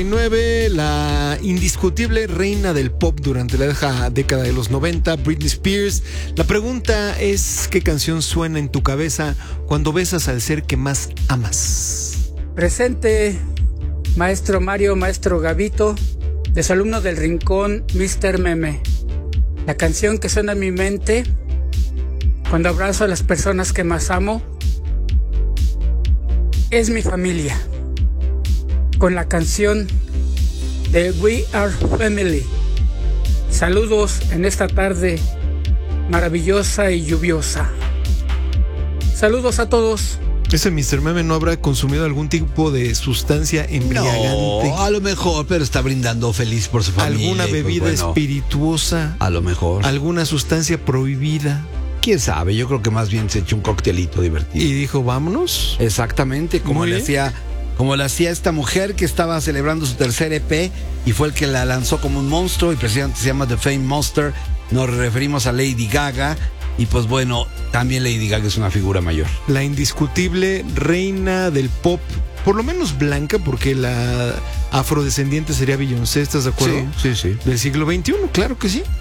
9, la indiscutible reina del pop durante la década de los 90, Britney Spears. La pregunta es: ¿qué canción suena en tu cabeza cuando besas al ser que más amas? Presente, maestro Mario, maestro Gabito, desalumno del Rincón, Mr. Meme. La canción que suena en mi mente cuando abrazo a las personas que más amo es mi familia, con la canción de We Are Family. Saludos en esta tarde maravillosa y lluviosa. Saludos a todos. Ese Mr. Meme no habrá consumido algún tipo de sustancia embriagante. No, a lo mejor, pero está brindando feliz por su familia. ¿Alguna bebida espirituosa? A lo mejor. ¿Alguna sustancia prohibida? ¿Quién sabe? Yo creo que más bien se echó un coctelito divertido. Y dijo, vámonos. Exactamente, como le hacía esta mujer que estaba celebrando su tercer EP y fue el que la lanzó como un monstruo y precisamente se llama The Fame Monster. Nos referimos a Lady Gaga. Y pues bueno, también Lady Gaga es una figura mayor. La indiscutible reina del pop, por lo menos blanca, porque la afrodescendiente sería Beyoncé, ¿estás de acuerdo? Sí. Del siglo XXI, claro que sí.